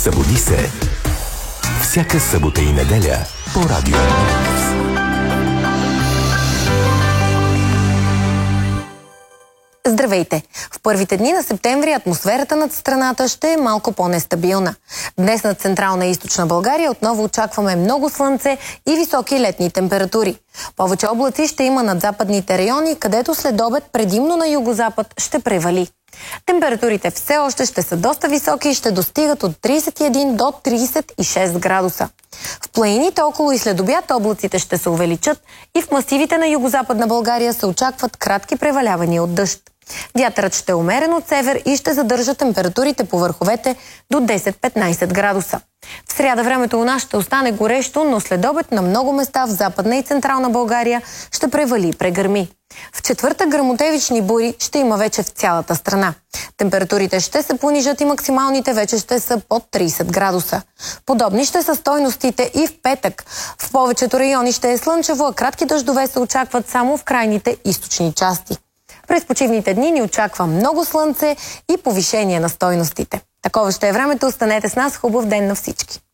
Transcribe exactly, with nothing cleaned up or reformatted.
Събуди се. Всяка събота и неделя по Радио Пловдив. Здравейте! В първите дни на септември атмосферата над страната ще е малко по-нестабилна. Днес над Централна и Източна България отново очакваме много слънце и високи летни температури. Повече облаци ще има над западните райони, където след обед предимно на югозапад ще превали. Температурите все още ще са доста високи и ще достигат от тридесет и един до тридесет и шест градуса. В планините около и след обяд облаците ще се увеличат и в масивите на югозападна България се очакват кратки превалявания от дъжд. Вятърът ще е умерен от север и ще задържа температурите по върховете до десет-петнадесет градуса. В сряда времето у нас ще остане горещо, но след обед на много места в Западна и Централна България ще превали и прегърми. В четвъртък гръмотевични бури ще има вече в цялата страна. Температурите ще се понижат и максималните вече ще са под тридесет градуса. Подобни ще са стойностите и в петък. В повечето райони ще е слънчево, а кратки дъждове се очакват само в крайните източни части. През почивните дни ни очаква много слънце и повишение на стойностите. Такова ще е времето. Останете с нас. Хубав ден на всички!